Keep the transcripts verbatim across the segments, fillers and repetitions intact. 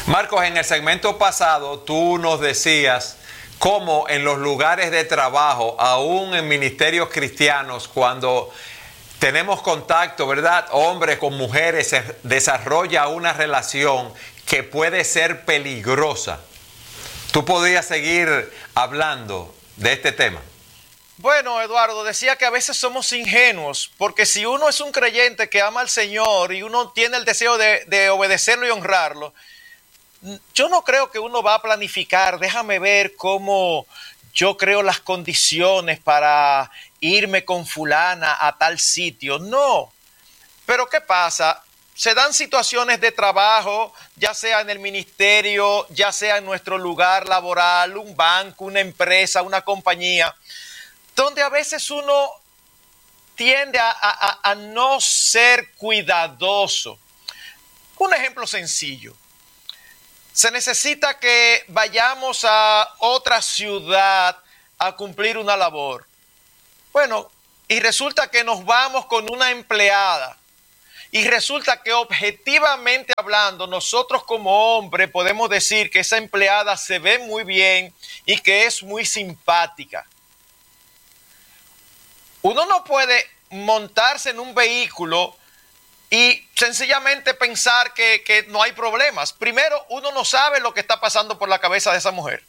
Marcos, en el segmento pasado tú nos decías cómo en los lugares de trabajo, aún en ministerios cristianos, cuando tenemos contacto, ¿verdad? Hombres con mujeres, se desarrolla una relación que puede ser peligrosa. ¿Tú podrías seguir hablando de este tema? Bueno, Eduardo, decía que a veces somos ingenuos, porque si uno es un creyente que ama al Señor y uno tiene el deseo de, de obedecerlo y honrarlo, yo no creo que uno va a planificar, déjame ver cómo yo creo las condiciones para irme con fulana a tal sitio. No, pero ¿qué pasa? Se dan situaciones de trabajo, ya sea en el ministerio, ya sea en nuestro lugar laboral, un banco, una empresa, una compañía, donde a veces uno tiende a, a, a no ser cuidadoso. Un ejemplo sencillo. Se necesita que vayamos a otra ciudad a cumplir una labor. Bueno, y resulta que nos vamos con una empleada. Y resulta que objetivamente hablando, nosotros como hombres podemos decir que esa empleada se ve muy bien y que es muy simpática. Uno no puede montarse en un vehículo y sencillamente pensar que, que no hay problemas. Primero, uno no sabe lo que está pasando por la cabeza de esa mujer.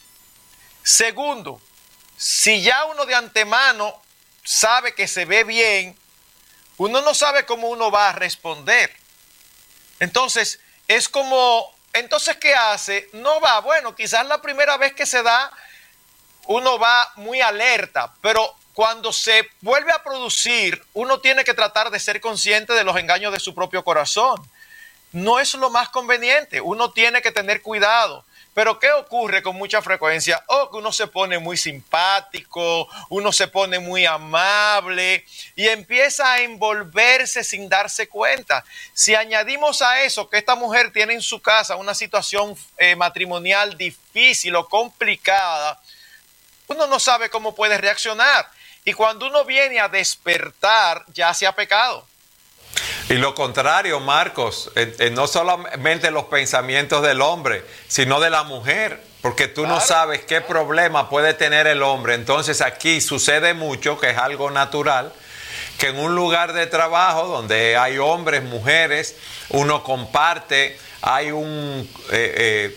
Segundo, si ya uno de antemano sabe que se ve bien, uno no sabe cómo uno va a responder. Entonces, es como, entonces, ¿qué hace? No va, bueno, quizás la primera vez que se da, uno va muy alerta, pero cuando se vuelve a producir, uno tiene que tratar de ser consciente de los engaños de su propio corazón. No es lo más conveniente, uno tiene que tener cuidado. Pero ¿qué ocurre con mucha frecuencia? Oh, que uno se pone muy simpático, uno se pone muy amable y empieza a envolverse sin darse cuenta. Si añadimos a eso que esta mujer tiene en su casa una situación eh, matrimonial difícil o complicada, uno no sabe cómo puede reaccionar. Y cuando uno viene a despertar, ya se ha pecado. Y lo contrario, Marcos, eh, eh, no solamente los pensamientos del hombre, sino de la mujer, porque tú claro. no sabes qué problema puede tener el hombre. Entonces aquí sucede mucho, que es algo natural, que en un lugar de trabajo donde hay hombres, mujeres, uno comparte, hay un... Eh, eh,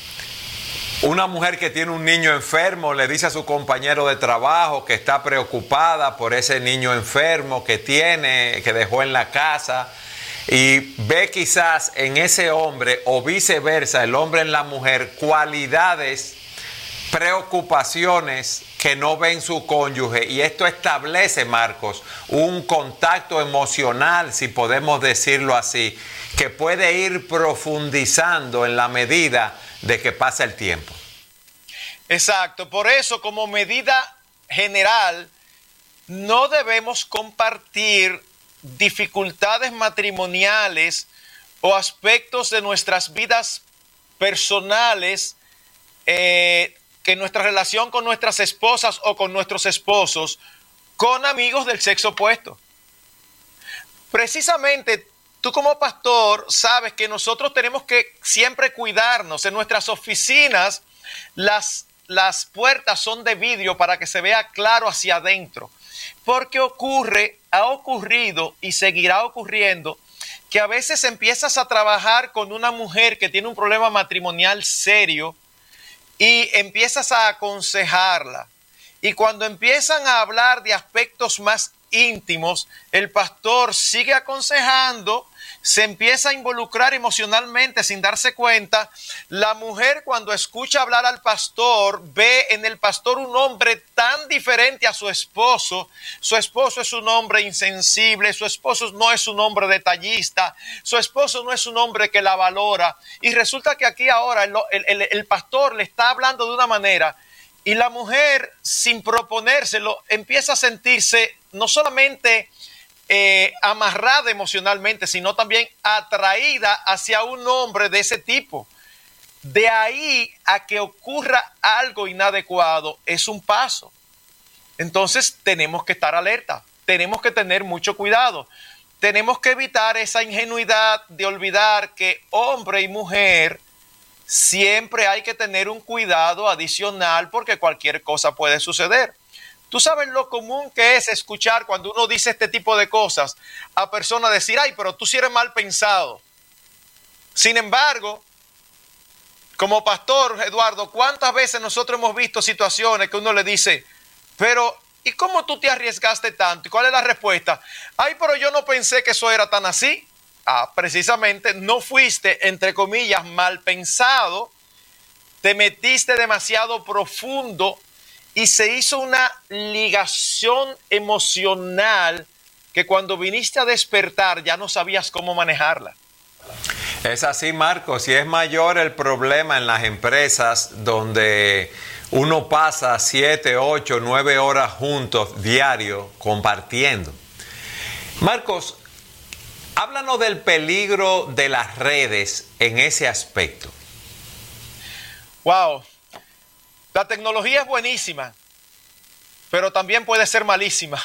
Una mujer que tiene un niño enfermo le dice a su compañero de trabajo que está preocupada por ese niño enfermo que tiene, que dejó en la casa, y ve quizás en ese hombre o viceversa, el hombre en la mujer, cualidades, preocupaciones que no ven su cónyuge, y esto establece, Marcos, un contacto emocional, si podemos decirlo así, que puede ir profundizando en la medida de que pasa el tiempo. Exacto, por eso como medida general no debemos compartir dificultades matrimoniales o aspectos de nuestras vidas personales, eh, que nuestra relación con nuestras esposas o con nuestros esposos, con amigos del sexo opuesto. Precisamente tú como pastor sabes que nosotros tenemos que siempre cuidarnos. En nuestras oficinas las, las puertas son de vidrio para que se vea claro hacia adentro. Porque ocurre, ha ocurrido y seguirá ocurriendo que a veces empiezas a trabajar con una mujer que tiene un problema matrimonial serio y empiezas a aconsejarla. Y cuando empiezan a hablar de aspectos más íntimos, el pastor sigue aconsejando, se empieza a involucrar emocionalmente sin darse cuenta. La mujer, cuando escucha hablar al pastor, ve en el pastor un hombre tan diferente a su esposo. Su esposo es un hombre insensible, su esposo no es un hombre detallista, su esposo no es un hombre que la valora. Y resulta que aquí ahora el, el, el pastor le está hablando de una manera, y la mujer, sin proponérselo, empieza a sentirse no solamente eh, amarrada emocionalmente, sino también atraída hacia un hombre de ese tipo. De ahí a que ocurra algo inadecuado es un paso. Entonces tenemos que estar alerta, tenemos que tener mucho cuidado. Tenemos que evitar esa ingenuidad de olvidar que hombre y mujer siempre hay que tener un cuidado adicional porque cualquier cosa puede suceder. Tú sabes lo común que es escuchar cuando uno dice este tipo de cosas a personas decir, ay, pero tú sí eres mal pensado. Sin embargo, como pastor, Eduardo, ¿cuántas veces nosotros hemos visto situaciones que uno le dice, pero ¿y cómo tú te arriesgaste tanto? ¿Y cuál es la respuesta? Ay, pero yo no pensé que eso era tan así. Ah, precisamente no fuiste, entre comillas, mal pensado, te metiste demasiado profundo y se hizo una ligación emocional que cuando viniste a despertar ya no sabías cómo manejarla. Es así, Marcos, y es mayor el problema en las empresas donde uno pasa siete, ocho, nueve horas juntos diario compartiendo. Marcos, háblanos del peligro de las redes en ese aspecto. Wow, la tecnología es buenísima, pero también puede ser malísima.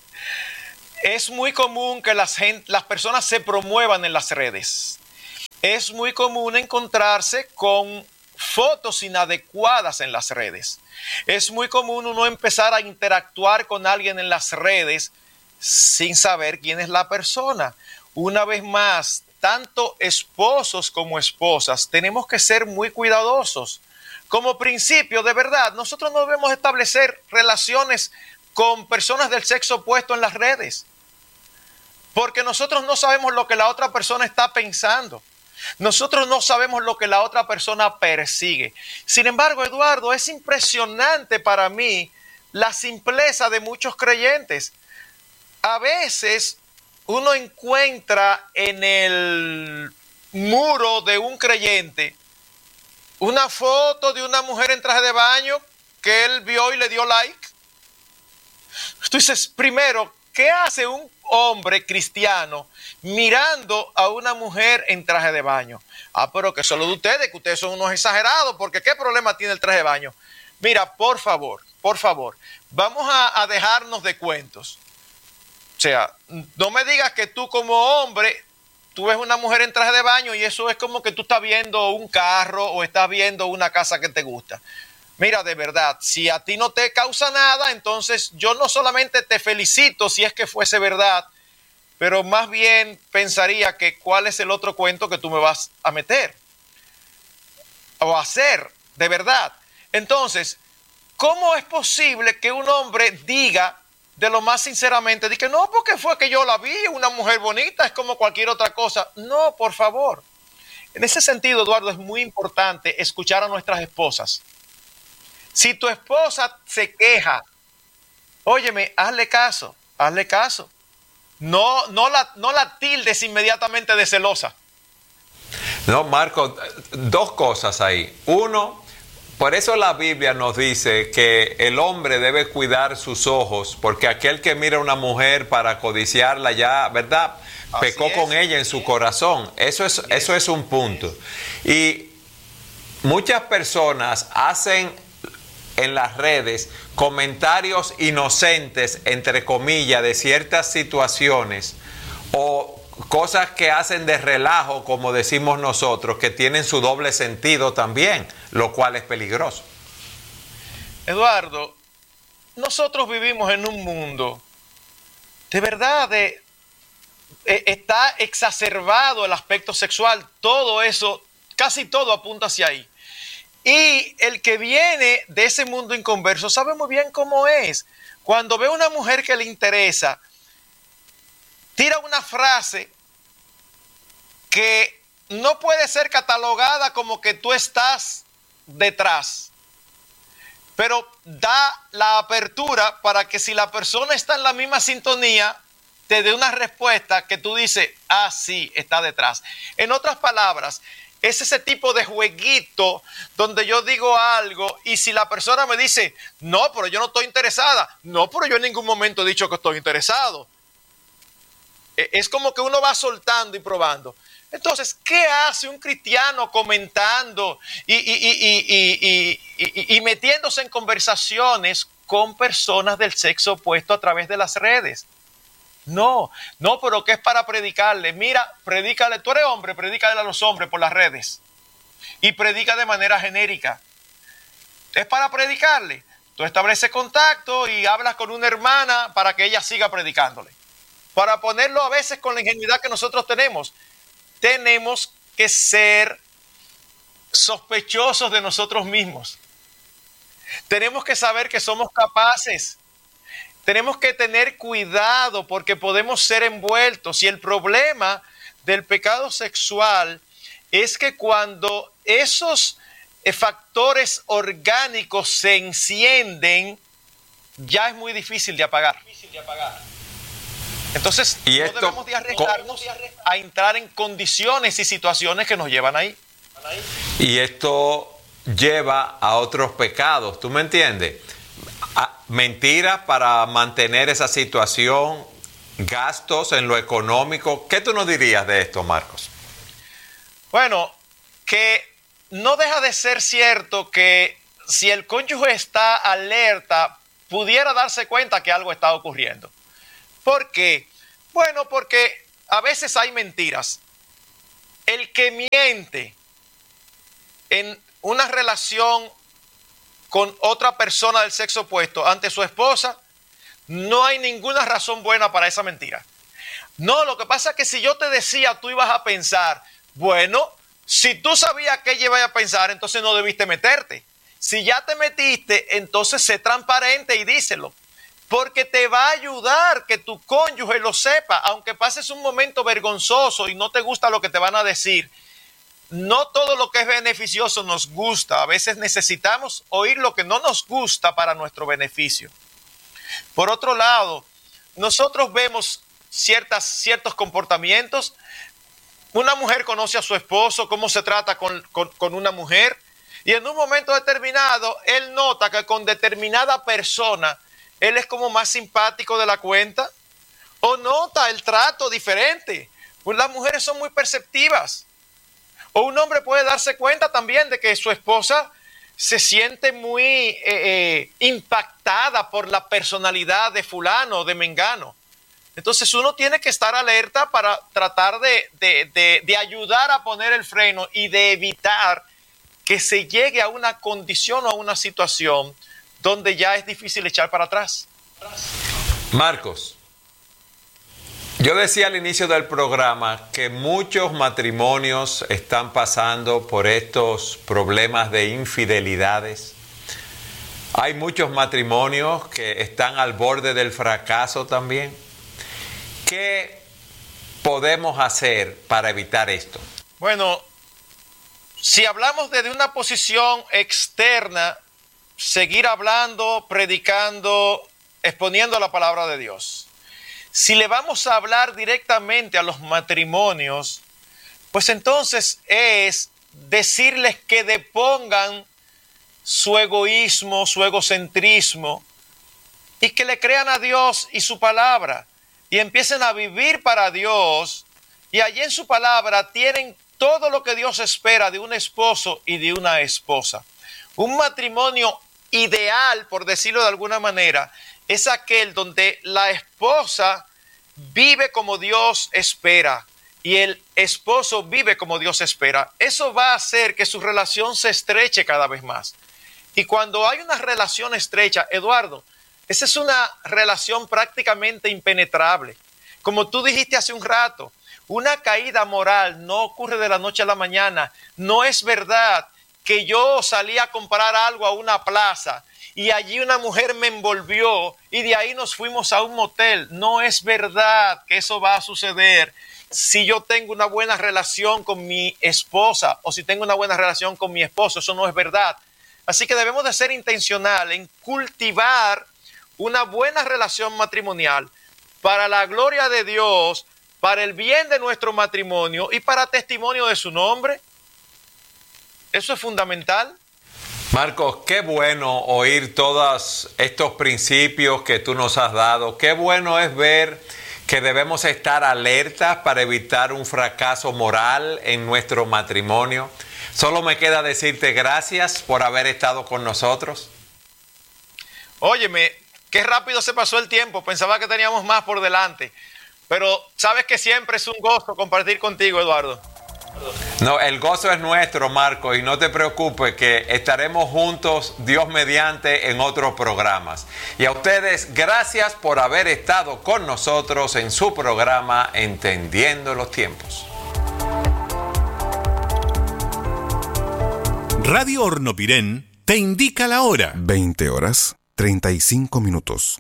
Es muy común que las, gente, las personas se promuevan en las redes. Es muy común encontrarse con fotos inadecuadas en las redes. Es muy común uno empezar a interactuar con alguien en las redes sin saber quién es la persona. Una vez más, tanto esposos como esposas tenemos que ser muy cuidadosos. Como principio, de verdad, nosotros no debemos establecer relaciones con personas del sexo opuesto en las redes, porque nosotros no sabemos lo que la otra persona está pensando. Nosotros no sabemos lo que la otra persona persigue. Sin embargo, Eduardo, es impresionante para mí la simpleza de muchos creyentes. A veces uno encuentra en el muro de un creyente una foto de una mujer en traje de baño que él vio y le dio like. Tú dices, primero, ¿qué hace un hombre cristiano mirando a una mujer en traje de baño? Ah, pero que solo de ustedes, que ustedes son unos exagerados, porque ¿qué problema tiene el traje de baño? Mira, por favor, por favor, vamos a, a dejarnos de cuentos. O sea, no me digas que tú como hombre, tú ves una mujer en traje de baño y eso es como que tú estás viendo un carro o estás viendo una casa que te gusta. Mira, de verdad, si a ti no te causa nada, entonces yo no solamente te felicito si es que fuese verdad, pero más bien pensaría que cuál es el otro cuento que tú me vas a meter o a hacer, de verdad. Entonces, ¿cómo es posible que un hombre diga de lo más sinceramente, diga, no, porque fue que yo la vi, una mujer bonita, es como cualquier otra cosa? No, por favor. En ese sentido, Eduardo, es muy importante escuchar a nuestras esposas. Si tu esposa se queja, óyeme, hazle caso, hazle caso. No, no, la, no la tildes inmediatamente de celosa. No, Marco, dos cosas ahí. Uno, por eso la Biblia nos dice que el hombre debe cuidar sus ojos, porque aquel que mira a una mujer para codiciarla ya, ¿verdad? Pecó con ella en su corazón. Eso es, eso es un punto. Y muchas personas hacen en las redes comentarios inocentes, entre comillas, de ciertas situaciones o cosas que hacen de relajo, como decimos nosotros, que tienen su doble sentido también, lo cual es peligroso. Eduardo, nosotros vivimos en un mundo de verdad de, eh, está exacerbado el aspecto sexual, todo eso, casi todo apunta hacia ahí. Y el que viene de ese mundo inconverso sabe muy bien cómo es. Cuando ve a una mujer que le interesa, tira una frase que no puede ser catalogada como que tú estás detrás, pero da la apertura para que si la persona está en la misma sintonía, te dé una respuesta que tú dices, ah, sí, está detrás. En otras palabras, es ese tipo de jueguito donde yo digo algo y si la persona me dice, no, pero yo no estoy interesada. No, pero yo en ningún momento he dicho que estoy interesado. Es como que uno va soltando y probando. Entonces, ¿qué hace un cristiano comentando y, y, y, y, y, y, y metiéndose en conversaciones con personas del sexo opuesto a través de las redes? No, no, pero que es para predicarle. Mira, predícale, tú eres hombre, predícale a los hombres por las redes. y predica de manera genérica. Es para predicarle. Tú estableces contacto y hablas con una hermana para que ella siga predicándole. Para ponerlo a veces con la ingenuidad que nosotros tenemos, tenemos que ser sospechosos de nosotros mismos. Tenemos que saber que somos capaces. Tenemos que tener cuidado porque podemos ser envueltos. Y el problema del pecado sexual es que cuando esos factores orgánicos se encienden, ya es muy difícil de apagar. Entonces, y no esto, debemos de arriesgarnos a entrar en condiciones y situaciones que nos llevan ahí. Y esto lleva a otros pecados, ¿tú me entiendes? A mentiras para mantener esa situación, gastos en lo económico. ¿Qué tú nos dirías de esto, Marcos? Bueno, que no deja de ser cierto que si el cónyuge está alerta, pudiera darse cuenta que algo está ocurriendo. ¿Por qué? Bueno, porque a veces hay mentiras. El que miente en una relación con otra persona del sexo opuesto ante su esposa, no hay ninguna razón buena para esa mentira. No, lo que pasa es que si yo te decía, tú ibas a pensar, bueno, si tú sabías que ella iba a pensar, entonces no debiste meterte. Si ya te metiste, entonces sé transparente y díselo. Porque te va a ayudar que tu cónyuge lo sepa, aunque pases un momento vergonzoso y no te gusta lo que te van a decir. No todo lo que es beneficioso nos gusta. A veces necesitamos oír lo que no nos gusta para nuestro beneficio. Por otro lado, nosotros vemos ciertas, ciertos comportamientos. Una mujer conoce a su esposo, cómo se trata con, con, con una mujer. Y en un momento determinado, él nota que con determinada persona, él es como más simpático de la cuenta. O nota el trato diferente. Pues las mujeres son muy perceptivas. O un hombre puede darse cuenta también de que su esposa se siente muy eh, eh, impactada por la personalidad de fulano o de mengano. Entonces uno tiene que estar alerta para tratar de, de, de, de ayudar a poner el freno y de evitar que se llegue a una condición o a una situación donde ya es difícil echar para atrás. Marcos, yo decía al inicio del programa que muchos matrimonios están pasando por estos problemas de infidelidades. Hay muchos matrimonios que están al borde del fracaso también. ¿Qué podemos hacer para evitar esto? Bueno, si hablamos desde una posición externa, seguir hablando, predicando, exponiendo la palabra de Dios. Si le vamos a hablar directamente a los matrimonios, pues entonces es decirles que depongan su egoísmo, su egocentrismo y que le crean a Dios y su palabra y empiecen a vivir para Dios, y allí en su palabra tienen todo lo que Dios espera de un esposo y de una esposa. Un matrimonio ideal, por decirlo de alguna manera, es aquel donde la esposa vive como Dios espera y el esposo vive como Dios espera. Eso va a hacer que su relación se estreche cada vez más. Y cuando hay una relación estrecha, Eduardo, esa es una relación prácticamente impenetrable. Como tú dijiste hace un rato, una caída moral no ocurre de la noche a la mañana. No es verdad que yo salí a comprar algo a una plaza y allí una mujer me envolvió y de ahí nos fuimos a un motel. No es verdad que eso va a suceder si yo tengo una buena relación con mi esposa o si tengo una buena relación con mi esposo. Eso no es verdad. Así que debemos de ser intencionales en cultivar una buena relación matrimonial para la gloria de Dios, para el bien de nuestro matrimonio y para testimonio de su nombre. Eso es fundamental. Marcos, qué bueno oír todos estos principios que tú nos has dado. Qué bueno es ver que debemos estar alertas para evitar un fracaso moral en nuestro matrimonio. Solo me queda decirte gracias por haber estado con nosotros. Óyeme, qué rápido se pasó el tiempo. Pensaba que teníamos más por delante. Pero sabes que siempre es un gozo compartir contigo, Eduardo. No, el gozo es nuestro, Marco, y no te preocupes que estaremos juntos, Dios mediante, en otros programas. Y a ustedes, gracias por haber estado con nosotros en su programa Entendiendo los Tiempos. Radio Hornopirén te indica la hora. veinte horas, treinta y cinco minutos.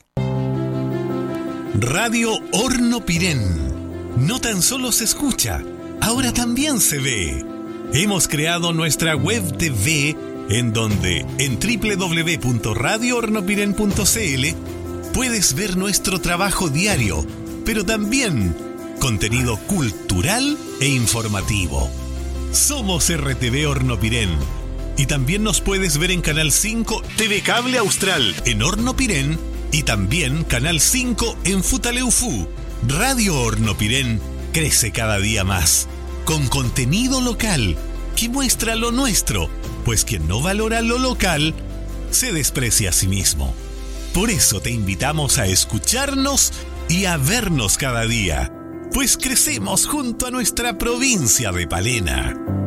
Radio Hornopirén. No tan solo se escucha, ahora también se ve. Hemos creado nuestra web T V en donde en doble u doble u doble u punto radio hornopirén punto c l puedes ver nuestro trabajo diario, pero también contenido cultural e informativo. Somos R T V Hornopirén y también nos puedes ver en Canal cinco T V Cable Austral en Hornopirén y también Canal cinco en Futaleufú. Radio Hornopirén crece cada día más, con contenido local que muestra lo nuestro, pues quien no valora lo local se desprecia a sí mismo. Por eso te invitamos a escucharnos y a vernos cada día, pues crecemos junto a nuestra provincia de Palena.